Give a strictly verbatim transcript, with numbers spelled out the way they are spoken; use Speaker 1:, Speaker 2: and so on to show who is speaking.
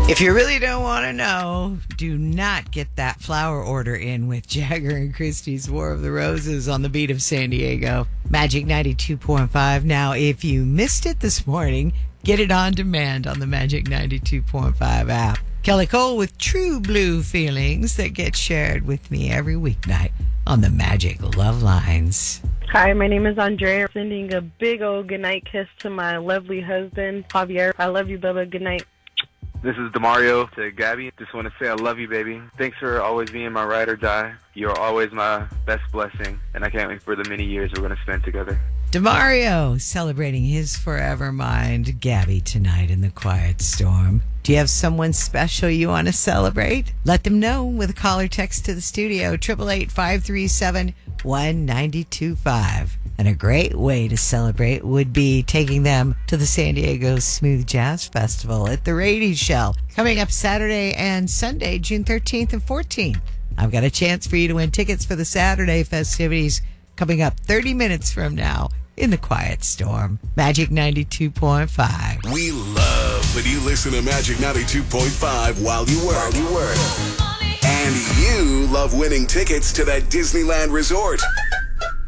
Speaker 1: If you really don't want to know, do not get that flower order in with Jagger and Christie's War of the Roses on the beat of San Diego. Magic ninety-two point five. Now, if you missed it this morning, get it on demand on the Magic ninety-two point five app. Kelly Cole with True Blue Feelings that get shared with me every weeknight on the Magic Love Lines.
Speaker 2: Hi, my name is Andrea. Sending a big old goodnight kiss to my lovely husband, Javier. I love you, Bubba. Good night.
Speaker 3: This is Demario to Gabby. Just want to say I love you, baby. Thanks for always being my ride or die. You're always my best blessing, and I can't wait for the many years we're going to spend together.
Speaker 1: Demario celebrating his forever mind, Gabby, tonight in the Quiet Storm. Do you have someone special you want to celebrate? Let them know with a call or text to the studio, eight eight eight, five three seven, one nine two five. And a great way to celebrate would be taking them to the San Diego Smooth Jazz Festival at the Rady Shell, coming up Saturday and Sunday, June thirteenth and fourteenth. I've got a chance for you to win tickets for the Saturday festivities coming up thirty minutes from now in the Quiet Storm. Magic ninety-two point five.
Speaker 4: We love that you listen to Magic ninety-two point five while you work. While you work. And you love winning tickets to that Disneyland resort.